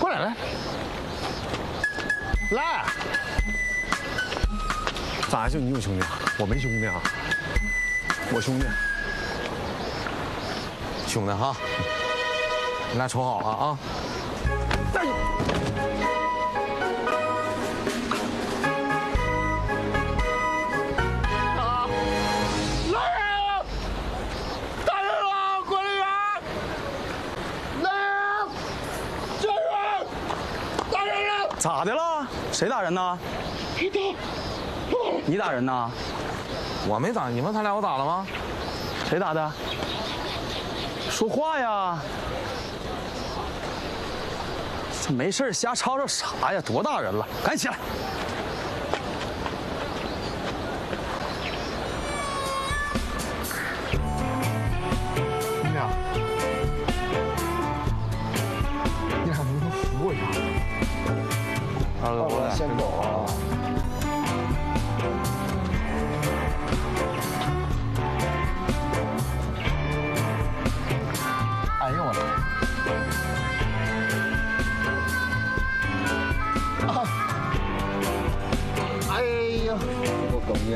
过来来，来，咋就你有兄弟啊？我没兄弟啊，我兄弟， 兄弟哈，你俩瞅好了啊！ 哎呦！ 咋的了？谁打人呢？你打人呢？ 我没打，你问他俩我打了吗？ 谁打的？说话呀！这没事瞎吵吵啥呀？多大人了，赶紧起来！ 你俩能不能扶我一下？ 二哥，我俩先走啊！哎呦我的！啊！哎呀，我哽咽。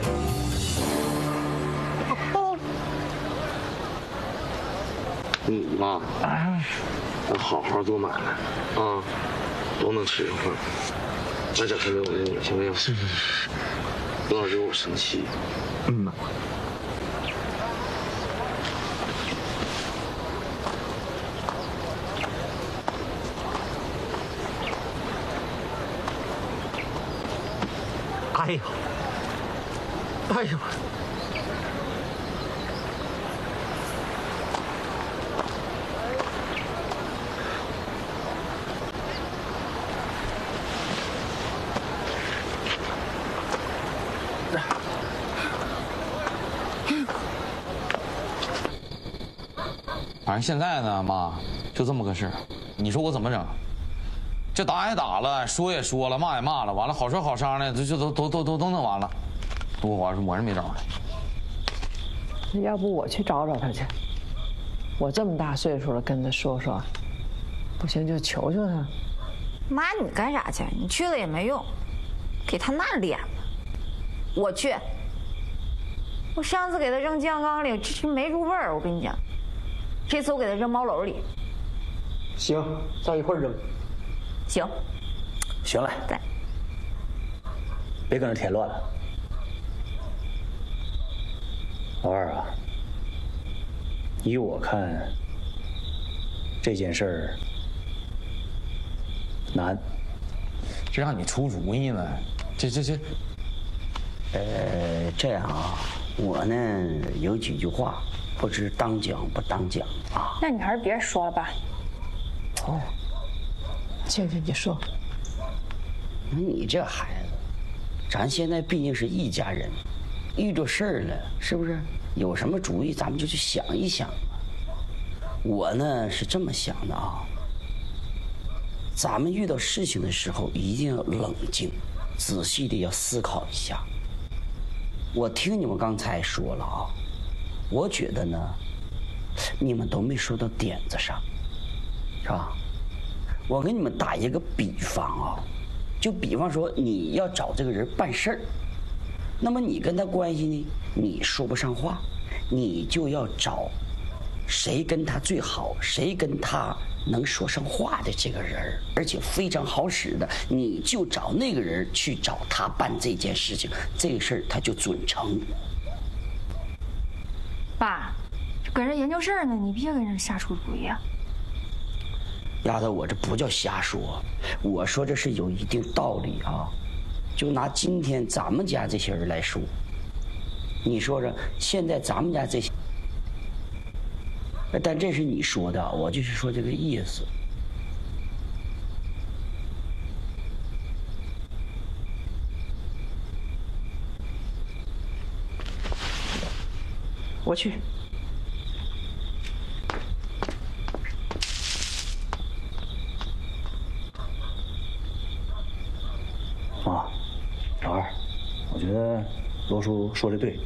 妈，咱好好做买卖啊，都能吃一块。 来点开给我那个行不行？是。不要惹我生气。 嗯。哎呦！哎呦！ 反正现在呢，妈，就这么个事儿，你说我怎么整？这打也打了，说也说了，骂也骂了，完了好说好商量，这都弄完了。不过我是没招了。 要不我去找找他去？我这么大岁数了，跟他说说，不行就求求他。 妈，你干啥去？你去了也没用，给他那脸了。我去。我上次给他扔酱缸里，这没入味儿。我跟你讲。 这次我给他扔茅楼里。 行，咱一会儿扔。 行。 行了。 对。 别跟着添乱了。老二啊，依我看，这件事儿难。 这让你出主意呢？这。 这样啊，我呢有几句话。 不知当讲不当讲啊？ 那你还是别说了吧。 哦，倩倩，你说。 你这孩子，咱现在毕竟是一家人，遇着事儿了，是不是？有什么主意，咱们就去想一想。我呢是这么想的啊，咱们遇到事情的时候一定要冷静，仔细的要思考一下。我听你们刚才说了啊。 我觉得呢，你们都没说到点子上，是吧？我给你们打一个比方啊，就比方说你要找这个人办事儿，那么你跟他关系呢，你说不上话，你就要找谁跟他最好，谁跟他能说上话的这个人，而且非常好使的，你就找那个人去找他办这件事情，这个事儿他就准成。 爸，搁这研究事儿呢，你别跟人瞎出主意啊！ 丫头，我这不叫瞎说，我说这是有一定道理啊。就拿今天咱们家这些人来说，你说说，现在咱们家这些，但这是你说的，我就是说这个意思。 我去。 啊，老二，我觉得罗叔说的对，